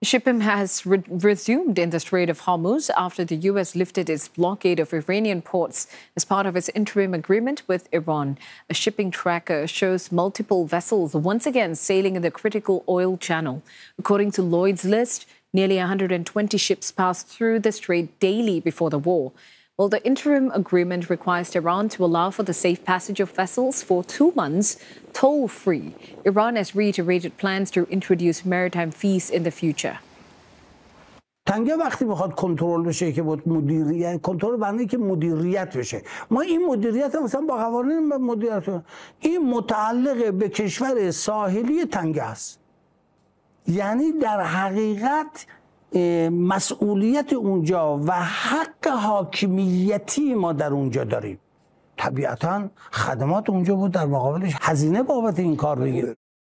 Shipping has resumed in the Strait of Hormuz after the U.S. lifted its blockade of Iranian ports as part of its interim agreement with Iran. A shipping tracker shows multiple vessels once again sailing in the critical oil channel. According to Lloyd's list, nearly 120 ships passed through the strait daily before the war. While the interim agreement requires Iran to allow for the safe passage of vessels for 2 months, toll-free, Iran has reiterated plans to introduce maritime fees in the future. تنگه وقتی بخواد کنترل بشه که بود مدیریت کنترل بنده که مدیریت بشه ما این مدیریت مثلا با قوانین مدیریت این متعلق به کشور ساحلی تنگه است یعنی در حقیقت مسئولیت اونجا و حق حاکمیتی ما در اونجا داریم طبیعتاً خدمات اونجا بود در مقابلش هزینه بابت این کار بگیره.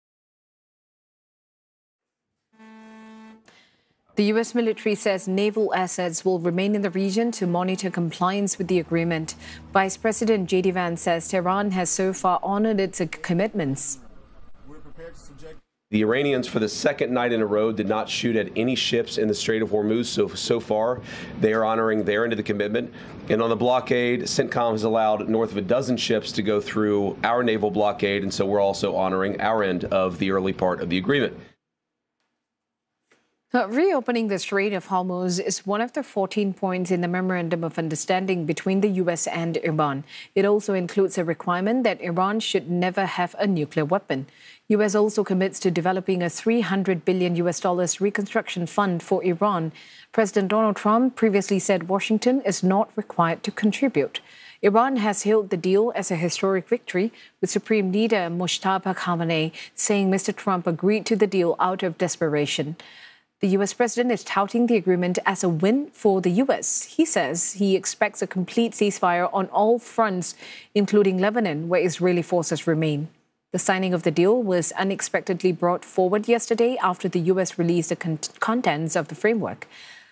The U.S. military says naval assets will remain in the region to monitor compliance with the agreement. Vice President J.D. Vance says Tehran has so far honored its commitments. The Iranians, for the second night in a row, did not shoot at any ships in the Strait of Hormuz. So far, they are honoring their end of the commitment. And on the blockade, CENTCOM has allowed north of a dozen ships to go through our naval blockade. And so we're also honoring our end of the early part of the agreement. Reopening the Strait of Hormuz is one of the 14 points in the Memorandum of Understanding between the U.S. and Iran. It also includes a requirement that Iran should never have a nuclear weapon. U.S. also commits to developing a $300 billion reconstruction fund for Iran. President Donald Trump previously said Washington is not required to contribute. Iran has hailed the deal as a historic victory, with Supreme Leader Mojtaba Khamenei saying Mr. Trump agreed to the deal out of desperation. The U.S. president is touting the agreement as a win for the U.S. He says he expects a complete ceasefire on all fronts, including Lebanon, where Israeli forces remain. The signing of the deal was unexpectedly brought forward yesterday after the U.S. released the contents of the framework.